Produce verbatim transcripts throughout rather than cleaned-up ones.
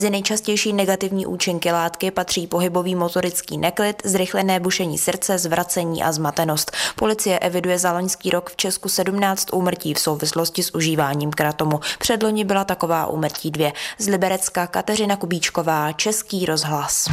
Mezi nejčastější negativní účinky látky patří pohybový motorický neklid, zrychlené bušení srdce, zvracení a zmatenost. Policie eviduje za loňský rok v Česku sedmnáct úmrtí v souvislosti s užíváním kratomu. Předloni byla taková úmrtí dvě. Z Liberecka Kateřina Kubíčková, Český rozhlas.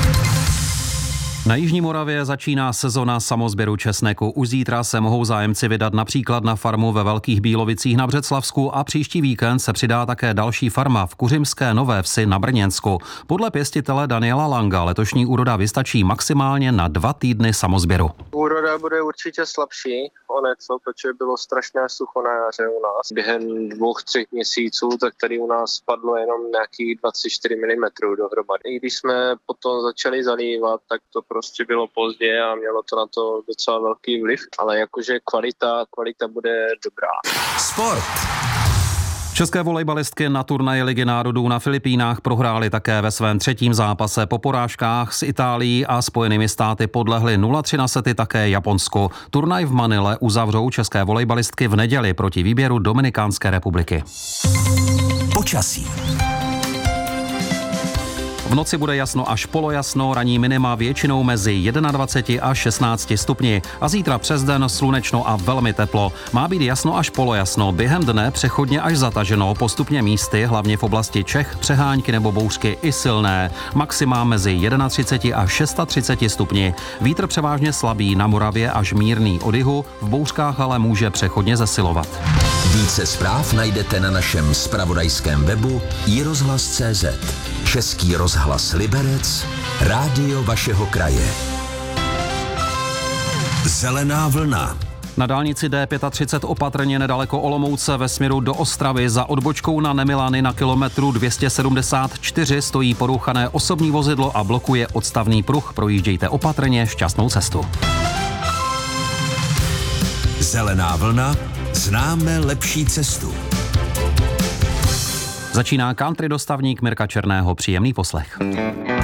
Na Jižní Moravě začíná sezona samozběru česneku. Už zítra se mohou zájemci vydat například na farmu ve Velkých Bílovicích na Břeclavsku a příští víkend se přidá také další farma v Kuřimské Nové Vsi na Brněnsku. Podle pěstitele Daniela Langa letošní úroda vystačí maximálně na dva týdny samozběru. Úroda bude určitě slabší o něco, protože bylo strašné sucho na jaře u nás. Během dvou, třech měsíců, tak tady u nás spadlo jenom nějakých dvacet čtyři milimetrů dohromady. I když jsme potom začali zalívat, tak to prostě bylo pozdě a mělo to na to docela velký vliv, ale jakože kvalita, kvalita bude dobrá. Sport. České volejbalistky na turnaji Ligy národů na Filipínách prohrály také ve svém třetím zápase. Po porážkách s Itálií a Spojenými státy podlehly nula tři na sety také Japonsku. Turnaj v Manile uzavřou české volejbalistky v neděli proti výběru Dominikánské republiky. Počasí. V noci bude jasno až polojasno, ranní minima většinou mezi dvaceti jedním a šestnácti stupni. A zítra přes den slunečno a velmi teplo. Má být jasno až polojasno, během dne přechodně až zataženo, postupně místy, hlavně v oblasti Čech, přehánky nebo bouřky i silné. Maxima mezi třiceti jedním a třiceti šesti stupni. Vítr převážně slabý, na Moravě až mírný od jihu, v bouřkách ale může přechodně zesilovat. Více zpráv najdete na našem zpravodajském webu i rozhlas tečka cé zet. Český rozhlas Liberec, rádio vašeho kraje. Zelená vlna. Na dálnici D třicet pět opatrně nedaleko Olomouce ve směru do Ostravy za odbočkou na Nemilany na kilometru dvě stě sedmdesát čtyři stojí porouchané osobní vozidlo a blokuje odstavný pruh. Projíždějte opatrně, šťastnou cestu. Zelená vlna. Známe lepší cestu. Začíná country dostavník Mirka Černého. Příjemný poslech.